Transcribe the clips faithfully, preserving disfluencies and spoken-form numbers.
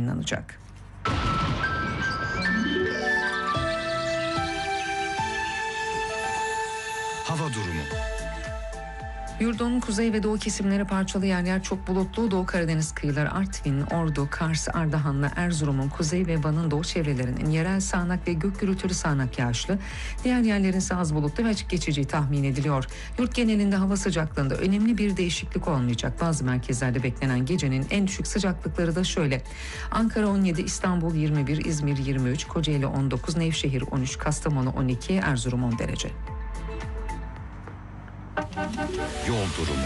yayınlanacak. Hava durumu. Yurdun kuzey ve doğu kesimleri parçalı yer yer çok bulutlu. Doğu Karadeniz kıyıları Artvin, Ordu, Kars, Ardahan'la Erzurum'un kuzey ve Van'ın doğu çevrelerinin yerel sağanak ve gök gürültülü sağanak yağışlı. Diğer yerlerin ise az bulutlu ve açık geçeceği tahmin ediliyor. Yurt genelinde hava sıcaklığında önemli bir değişiklik olmayacak. Bazı merkezlerde beklenen gecenin en düşük sıcaklıkları da şöyle: Ankara on yedi, İstanbul yirmi bir, İzmir yirmi üç, Kocaeli on dokuz, Nevşehir on üç, Kastamonu on iki, Erzurum on derece. Yol durumu.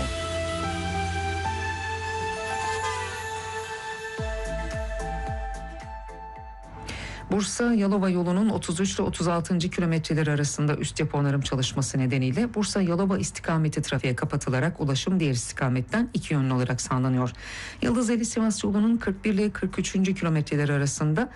Bursa-Yalova yolunun otuz üç ile otuz altıncı kilometreleri arasında üst yapı onarım çalışması nedeniyle Bursa-Yalova istikameti trafiğe kapatılarak ulaşım diğer istikametten iki yönlü olarak sağlanıyor. Yıldızeli-Sivas yolunun kırk bir ile kırk üçüncü kilometreleri arasında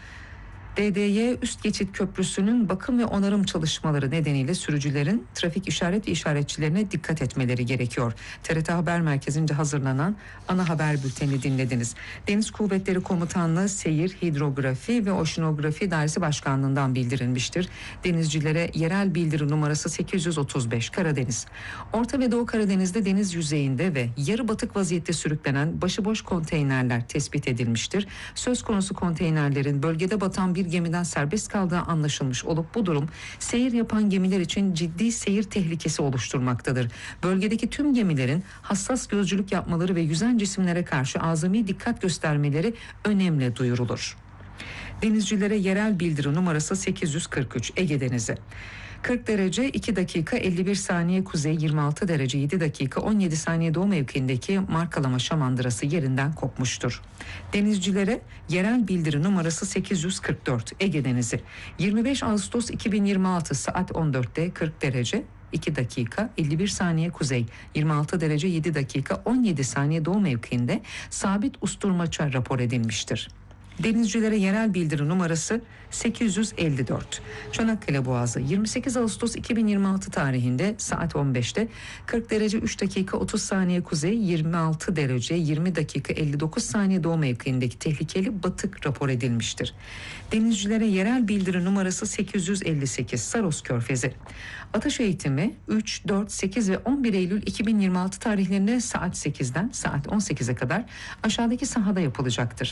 D D Y üst geçit köprüsünün bakım ve onarım çalışmaları nedeniyle sürücülerin trafik işaret ve işaretçilerine dikkat etmeleri gerekiyor. T R T Haber Merkezi'nce hazırlanan ana haber bülteni dinlediniz. Deniz Kuvvetleri Komutanlığı Seyir, Hidrografi ve Oşinografi Dairesi Başkanlığı'ndan bildirilmiştir. Denizcilere yerel bildiri numarası sekiz yüz otuz beş. Karadeniz. Orta ve Doğu Karadeniz'de deniz yüzeyinde ve yarı batık vaziyette sürüklenen başıboş konteynerler tespit edilmiştir. Söz konusu konteynerlerin bölgede batan bir gemiden serbest kaldığı anlaşılmış olup bu durum seyir yapan gemiler için ciddi seyir tehlikesi oluşturmaktadır. Bölgedeki tüm gemilerin hassas gözcülük yapmaları ve yüzen cisimlere karşı azami dikkat göstermeleri önemli duyurulur. Denizcilere yerel bildiri numarası sekiz yüz kırk üç. Ege Denizi. kırk derece iki dakika elli bir saniye kuzey, yirmi altı derece yedi dakika on yedi saniye doğu mevkiindeki Markalama Şamandırası yerinden kopmuştur. Denizcilere yerel bildiri numarası sekiz yüz kırk dört. Ege Denizi. yirmi beş Ağustos iki bin yirmi altı saat on dörtte kırk derece iki dakika elli bir saniye kuzey, yirmi altı derece yedi dakika on yedi saniye doğu mevkiinde sabit usturmaça rapor edilmiştir. Denizcilere yerel bildiri numarası sekiz yüz elli dört. Çanakkale Boğazı. yirmi sekiz Ağustos iki bin yirmi altı tarihinde saat on beşte kırk derece üç dakika otuz saniye kuzey, yirmi altı derece yirmi dakika elli dokuz saniye doğu mevkiindeki tehlikeli batık rapor edilmiştir. Denizcilere yerel bildiri numarası sekiz yüz elli sekiz. Saros Körfezi. Atış eğitimi üç, dört, sekiz ve on bir Eylül iki bin yirmi altı tarihlerinde saat sekizden saat on sekize kadar aşağıdaki sahada yapılacaktır.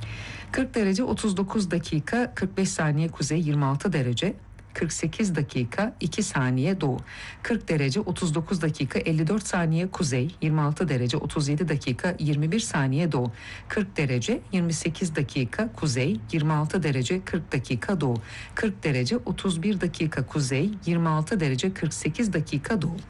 kırk derece otuz dokuz dakika kırk beş saniye kuzey, yirmi altı derece kırk sekiz dakika iki saniye doğu, kırk derece otuz dokuz dakika elli dört saniye kuzey, yirmi altı derece otuz yedi dakika yirmi bir saniye doğu, kırk derece yirmi sekiz dakika kuzey, yirmi altı derece kırk dakika doğu, kırk derece otuz bir dakika kuzey, yirmi altı derece kırk sekiz dakika doğu.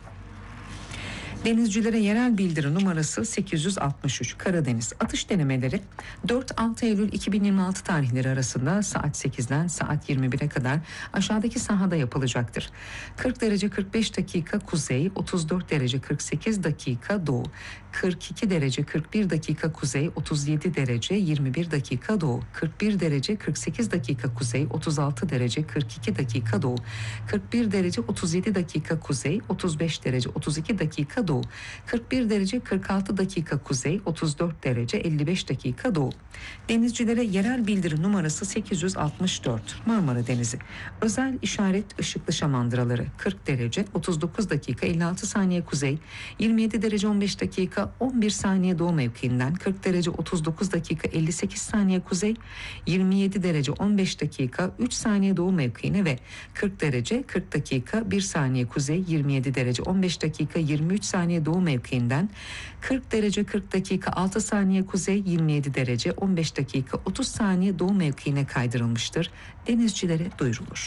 Denizcilere yerel bildiri numarası sekiz yüz altmış üç. Karadeniz. Atış denemeleri dört altı Eylül iki bin yirmi altı tarihleri arasında saat sekizden saat yirmi bire kadar aşağıdaki sahada yapılacaktır. kırk derece kırk beş dakika kuzey, otuz dört derece kırk sekiz dakika doğu, kırk iki derece kırk bir dakika kuzey, otuz yedi derece yirmi bir dakika doğu, kırk bir derece kırk sekiz dakika kuzey, otuz altı derece kırk iki dakika doğu, kırk bir derece otuz yedi dakika kuzey, otuz beş derece otuz iki dakika doğu, kırk bir derece kırk altı dakika kuzey, otuz dört derece elli beş dakika doğu. Denizcilere yerel bildiri numarası sekiz yüz altmış dört. Marmara Denizi. Özel işaret ışıklı şamandıraları kırk derece otuz dokuz dakika elli altı saniye kuzey, yirmi yedi derece on beş dakika on bir saniye doğu mevkiinden, kırk derece otuz dokuz dakika elli sekiz saniye kuzey, yirmi yedi derece on beş dakika üç saniye doğu mevkiine ve kırk derece kırk dakika bir saniye kuzey, yirmi yedi derece on beş dakika yirmi üç saniye doğu mevkiinden, kırk derece kırk dakika altı saniye kuzey, yirmi yedi derece on beş dakika otuz saniye doğu mevkiine kaydırılmıştır. Denizcilere duyurulur.